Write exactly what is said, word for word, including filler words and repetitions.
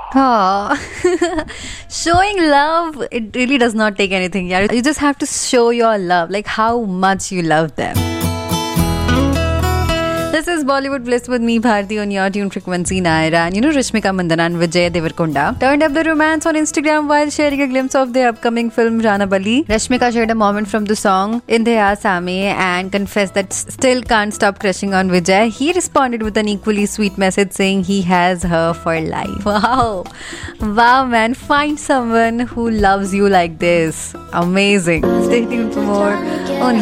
Oh, showing love, it really does not take anything. Yeah, you just have to show your love, like how much you love them. This is Bollywood Bliss with me, Bharti, on your tune frequency Naira. And you know, Rashmika Mandanna and Vijay Deverakonda turned up the romance on Instagram while sharing a glimpse of their upcoming film Rana Bali. Rashmika shared a moment from the song Indheya Same and confessed that still can't stop crushing on Vijay. He responded with an equally sweet message saying he has her for life. Wow. Wow, man. Find someone who loves you like this. Amazing. Stay tuned for more. Only